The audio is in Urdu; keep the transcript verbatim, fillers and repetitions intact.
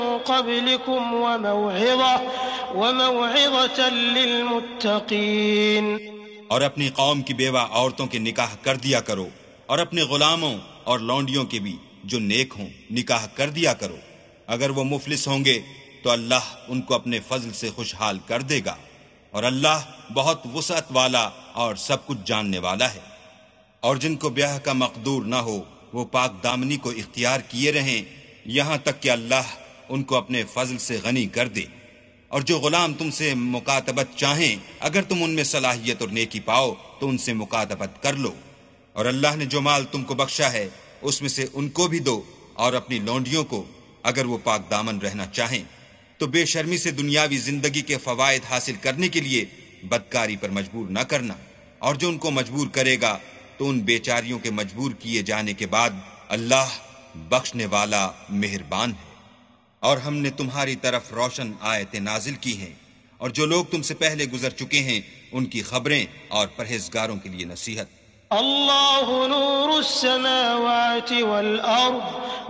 قبلكم وموعظة وموعظة للمتقين۔ اور اپنی قوم کی بیوہ عورتوں کے نکاح کر دیا کرو، اور اپنے غلاموں اور لونڈیوں کے بھی جو نیک ہوں نکاح کر دیا کرو۔ اگر وہ مفلس ہوں گے تو اللہ ان کو اپنے فضل سے خوشحال کر دے گا، اور اللہ بہت وسعت والا اور سب کچھ جاننے والا ہے۔ اور جن کو بیاہ کا مقدور نہ ہو وہ پاک دامنی کو اختیار کیے رہیں یہاں تک کہ اللہ ان کو اپنے فضل سے غنی کر دے۔ اور جو غلام تم سے مکاتبت چاہیں اگر تم ان میں صلاحیت اور نیکی پاؤ تو ان سے مکاتبت کر لو۔ اور اللہ نے جو مال تم کو بخشا ہے اس میں سے ان کو بھی دو، اور اپنی لونڈیوں کو اگر وہ پاک دامن رہنا چاہیں تو بے شرمی سے دنیاوی زندگی کے فوائد حاصل کرنے کے لیے بدکاری پر مجبور نہ کرنا۔ اور جو ان کو مجبور کرے گا تو ان بیچاریوں کے مجبور کیے جانے کے بعد اللہ بخشنے والا مہربان ہے۔ اور ہم نے تمہاری طرف روشن آیتیں نازل کی ہیں، اور جو لوگ تم سے پہلے گزر چکے ہیں ان کی خبریں اور پرہیزگاروں کے لیے نصیحت۔ اللہ نور السماوات والارض